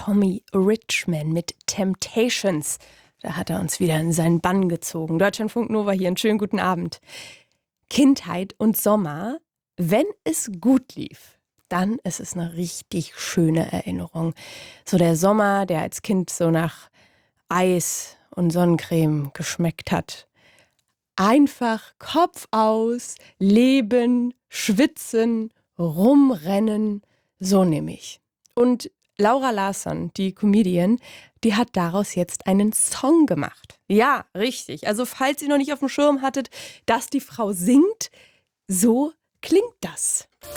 Tommy Richman mit Temptations. Da hat er uns wieder in seinen Bann gezogen. Deutschlandfunk Nova hier, einen schönen guten Abend. Kindheit und Sommer, wenn es gut lief, dann ist es eine richtig schöne Erinnerung. So der Sommer, der als Kind so nach Eis und Sonnencreme geschmeckt hat. Einfach Kopf aus, leben, schwitzen, rumrennen, so nehme ich. Und Laura Larsson, die Comedian, die hat daraus jetzt einen Song gemacht. Ja, richtig. Also falls ihr noch nicht auf dem Schirm hattet, dass die Frau singt, so klingt das.